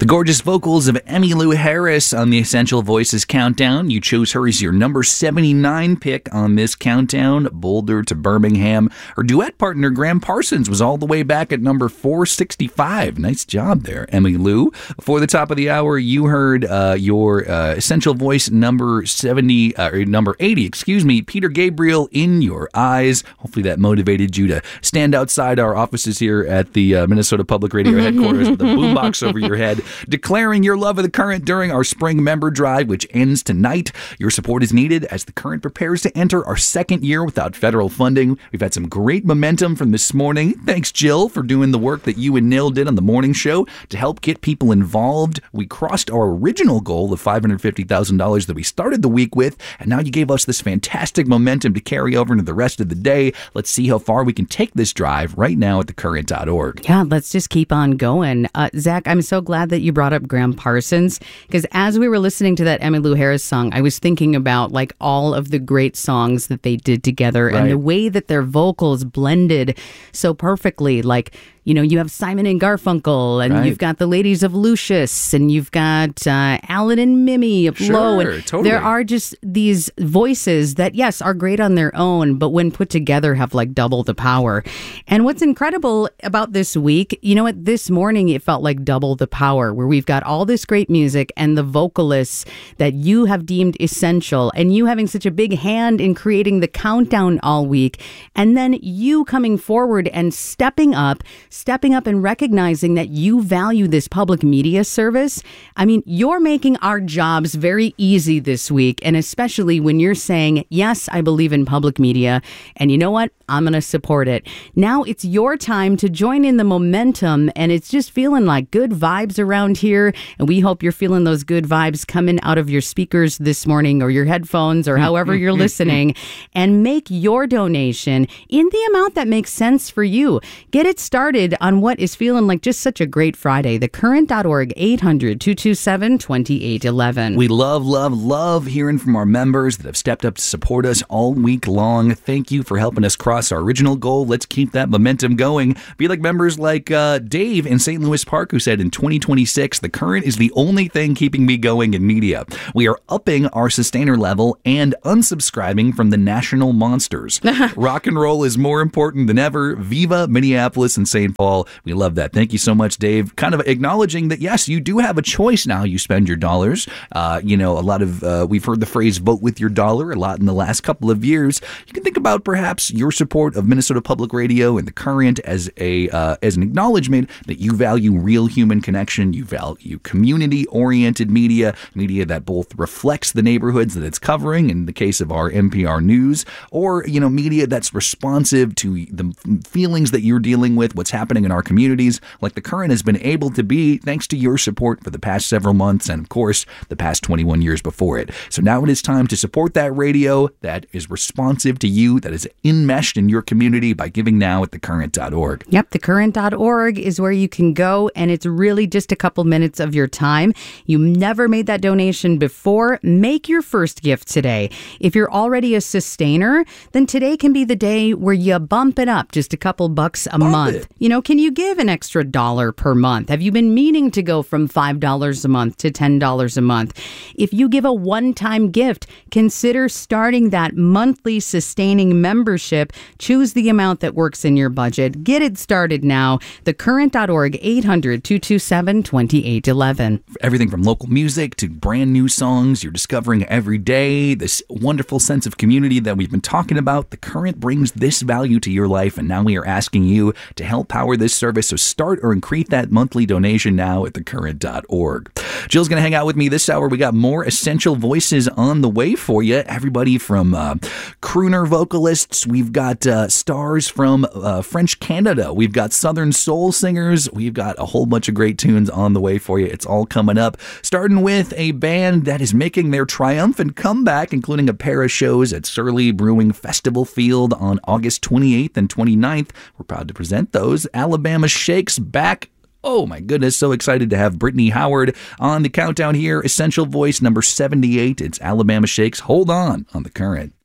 The gorgeous vocals of Emmylou Harris on the Essential Voices Countdown. You chose her as your number 79 pick on this countdown, Boulder to Birmingham. Her duet partner, Graham Parsons, was all the way back at number 465. Nice job there, Emmylou. Before the top of the hour, you heard your Essential Voice number 80, Peter Gabriel, In Your Eyes. Hopefully that motivated you to stand outside our offices here at the Minnesota Public Radio headquarters with a boombox over your head, declaring your love of the Current during our spring member drive, which ends tonight. Your support is needed as the Current prepares to enter our second year without federal funding. We've had some great momentum from this morning. Thanks, Jill, for doing the work that you and Nil did on the morning show to help get people involved. We crossed our original goal of $550,000 that we started the week with, and now you gave us this fantastic momentum to carry over into the rest of the day. Let's see how far we can take this drive right now at thecurrent.org. Yeah, let's just keep on going. Zach, I'm so glad that you brought up Graham Parsons, because as we were listening to that Emmylou Harris song, I was thinking about like all of the great songs that they did together, right, and the way that their vocals blended so perfectly. Like, you know, you have Simon and Garfunkel, and you've got the Ladies of Lucius, and you've got Alan and Mimi of Low. And totally. There are just these voices that, yes, are great on their own, but when put together have like double the power. And what's incredible about this week, you know what, this morning it felt like double the power, where we've got all this great music and the vocalists that you have deemed essential, and you having such a big hand in creating the countdown all week, and then you coming forward and stepping up and recognizing that you value this public media service. I mean, you're making our jobs very easy this week, and especially when you're saying, yes, I believe in public media, and you know what? I'm going to support it. Now it's your time to join in the momentum, and it's just feeling like good vibes around here, and we hope you're feeling those good vibes coming out of your speakers this morning or your headphones or however you're listening, and make your donation in the amount that makes sense for you. Get it started on what is feeling like just such a great Friday. Thecurrent.org, 800-227-2811. We love hearing from our members that have stepped up to support us all week long. Thank you for helping us cross our original goal. Let's keep that momentum going. Be like members like Dave in St. Louis Park, who said in 2026, the Current is the only thing keeping me going in media. We are upping our sustainer level and unsubscribing from the national monsters. Rock and roll is more important than ever. Viva Minneapolis and St. Paul. We love that. Thank you so much, Dave. Kind of acknowledging that, yes, you do have a choice now. You spend your dollars. You know, a lot of, we've heard the phrase vote with your dollar a lot in the last couple of years. You can think about perhaps your support of Minnesota Public Radio and the Current as an acknowledgement that you value real human connection. You value community-oriented media that both reflects the neighborhoods that it's covering, in the case of our NPR News, or, you know, media that's responsive to the feelings that you're dealing with, what's happening in our communities, like the Current has been able to be thanks to your support for the past several months and, of course, the past 21 years before it. So now it is time to support that radio that is responsive to you, that is enmeshed in your community, by giving now at thecurrent.org. Yep, thecurrent.org is where you can go, and it's really just a couple minutes of your time. You never made that donation before. Make your first gift today. If you're already a sustainer, then today can be the day where you bump it up just a couple bucks a month. You know, can you give an extra $1 per month? Have you been meaning to go from $5 a month to $10 a month? If you give a one-time gift, consider starting that monthly sustaining membership. Choose the amount that works in your budget. Get it started now. Thecurrent.org, 800-227-2811. Everything from local music to brand new songs you're discovering every day. This wonderful sense of community that we've been talking about. The Current brings this value to your life, and now we are asking you to help power this service. So start or increase that monthly donation now at thecurrent.org. Jill's going to hang out with me this hour. We got more essential voices on the way for you. Everybody from crooner vocalists. We've got stars from French Canada. We've got Southern soul singers. We've got a whole bunch of great tunes on the way for you. It's all coming up. Starting with a band that is making their triumphant comeback, including a pair of shows at Surly Brewing Festival Field on August 28th and 29th. We're proud to present those. Alabama Shakes back. Oh my goodness, so excited to have Brittany Howard on the countdown here. Essential Voice number 78. It's Alabama Shakes. Hold on the Current.